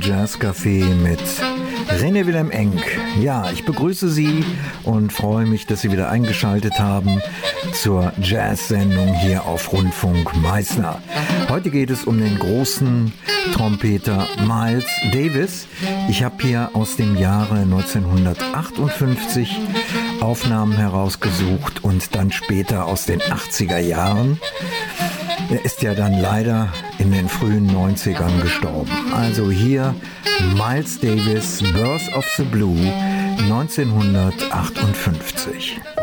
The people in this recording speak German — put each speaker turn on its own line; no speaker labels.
Jazzcafé mit René Wilhelm Enck. Ja, ich begrüße Sie und freue mich, dass Sie wieder eingeschaltet haben zur Jazz-Sendung hier auf Rundfunk Meißner. Heute geht es um den großen Trompeter Miles Davis. Ich habe hier aus dem Jahre 1958 Aufnahmen herausgesucht und dann später aus den 80er Jahren. Er ist ja dann leider in den frühen 90ern gestorben. Also hier Miles Davis, Birth of the Blue, 1958.